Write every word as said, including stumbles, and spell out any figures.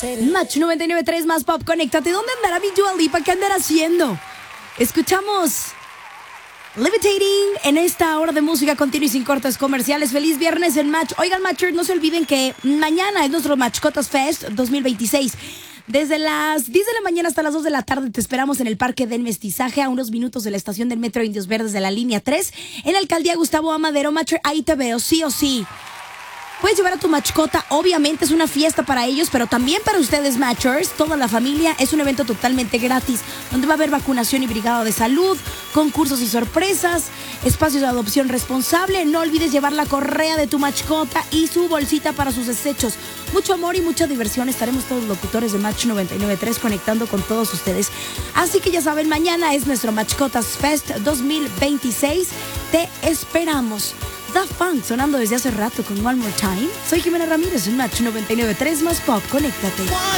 Match noventa y nueve punto tres más pop, conéctate. ¿Dónde andará mi Dua Lipa? ¿Qué andará haciendo? Escuchamos Levitating en esta hora de música continua y sin cortes comerciales. Feliz viernes en Match. Oigan, Matchers, no se olviden que mañana es nuestro Matchcotas Fest dos mil veintiséis. Desde las diez de la mañana hasta las dos de la tarde te esperamos en el Parque del Mestizaje, a unos minutos de la estación del Metro Indios Verdes de la línea tres, en la alcaldía Gustavo Amadero. Matcher, ahí te veo, sí o sí. Puedes llevar a tu mascota, obviamente es una fiesta para ellos, pero también para ustedes, Matchers, toda la familia. Es un evento totalmente gratis, donde va a haber vacunación y brigada de salud, concursos y sorpresas, espacios de adopción responsable. No olvides llevar la correa de tu mascota y su bolsita para sus desechos. Mucho amor y mucha diversión. Estaremos todos los locutores de Match noventa y nueve punto tres conectando con todos ustedes. Así que ya saben, mañana es nuestro Matchcotas Fest dos mil veintiséis. Te esperamos. Da Funk sonando desde hace rato con One More Time. Soy Jimena Ramírez en Match noventa y nueve punto tres más pop. Conéctate.